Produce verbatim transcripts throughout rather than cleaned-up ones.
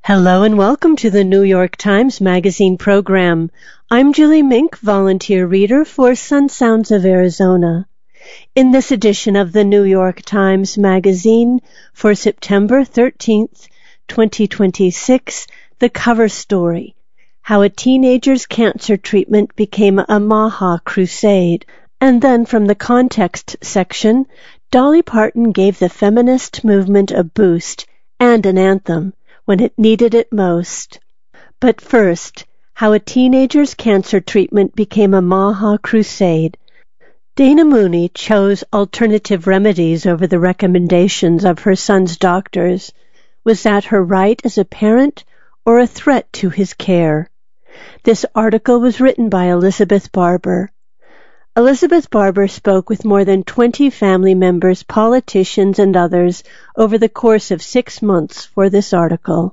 Hello and welcome to the New York Times Magazine program. I'm Julie Mink, volunteer reader for Sun Sounds of Arizona. In this edition of the New York Times Magazine for September thirteenth, twenty twenty-six, the cover story, How a Teenager's Cancer Treatment Became a Maha Crusade. And then from the context section, Dolly Parton gave the feminist movement a boost and an anthem when it needed it most. But first, how a teenager's cancer treatment became a Maha Crusade. Dana Mooney chose alternative remedies over the recommendations of her son's doctors. Was that her right as a parent or a threat to his care? This article was written by Elizabeth Barber. Elizabeth Barber spoke with more than twenty family members, politicians, and others over the course of six months for this article.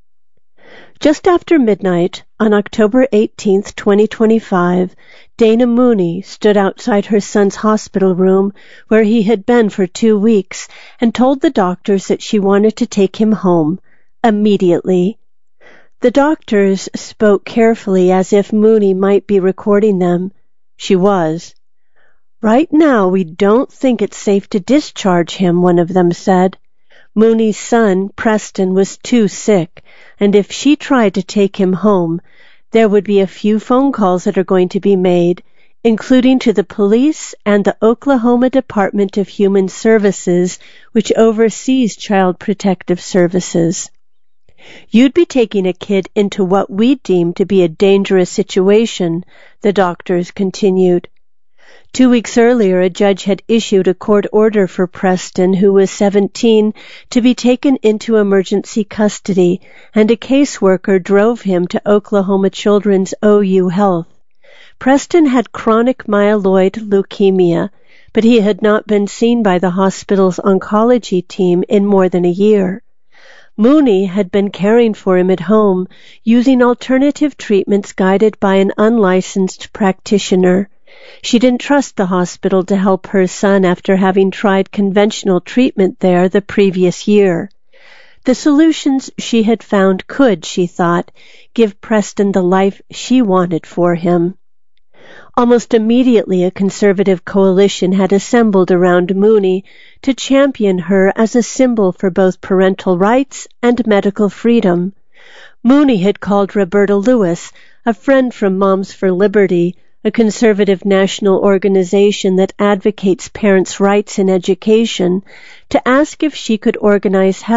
Just after midnight, on October eighteenth, twenty twenty-five, Dana Mooney stood outside her son's hospital room where he had been for two weeks and told the doctors that she wanted to take him home, immediately. The doctors spoke carefully as if Mooney might be recording them. She was. "Right now, we don't think it's safe to discharge him," one of them said. Mooney's son, Preston, was too sick, and if she tried to take him home, there would be a few phone calls that are going to be made, including to the police and the Oklahoma Department of Human Services, which oversees Child Protective Services. "You'd be taking a kid into what we deem to be a dangerous situation," the doctors continued. Two weeks earlier, a judge had issued a court order for Preston, who was seventeen, to be taken into emergency custody, and a caseworker drove him to Oklahoma Children's O U Health. Preston had chronic myeloid leukemia, but he had not been seen by the hospital's oncology team in more than a year. Mooney had been caring for him at home, using alternative treatments guided by an unlicensed practitioner. She didn't trust the hospital to help her son after having tried conventional treatment there the previous year. The solutions she had found could, she thought, give Preston the life she wanted for him. Almost immediately, a conservative coalition had assembled around Mooney to champion her as a symbol for both parental rights and medical freedom. Mooney had called Roberta Lewis, a friend from Moms for Liberty, a conservative national organization that advocates parents' rights in education, to ask if she could organize help.